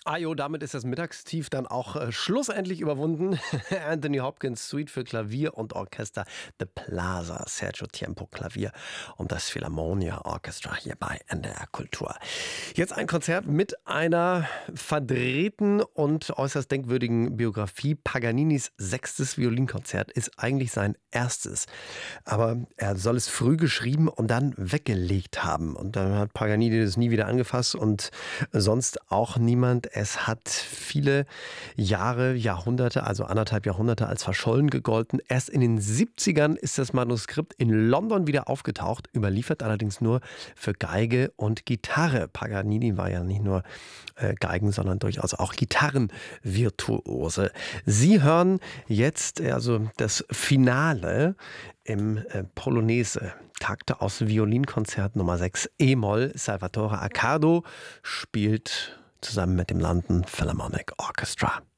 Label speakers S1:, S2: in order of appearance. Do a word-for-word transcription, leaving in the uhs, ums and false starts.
S1: Ajo, damit ist das Mittagstief dann auch äh, schlussendlich überwunden. Anthony Hopkins Suite für Klavier und Orchester, The Plaza, Sergio Tiempo Klavier und das Philharmonia Orchestra hier bei N D R Kultur. Jetzt ein Konzert mit einer verdrehten und äußerst denkwürdigen Biografie. Paganinis sechstes Violinkonzert ist eigentlich sein erstes. Aber er soll es früh geschrieben und dann weggelegt haben. Und dann hat Paganini das nie wieder angefasst und sonst auch niemand. Es hat viele Jahre, Jahrhunderte, also anderthalb Jahrhunderte als verschollen gegolten. Erst in den siebzigern ist das Manuskript in London wieder aufgetaucht, überliefert allerdings nur für Geige und Gitarre. Paganini war ja nicht nur äh, Geigen, sondern durchaus auch Gitarrenvirtuose. Sie hören jetzt also das Finale im äh, Polonaise. Takte aus Violinkonzert Nummer sechs E-Moll. Salvatore Accardo spielt zusammen mit dem London Philharmonic Orchestra.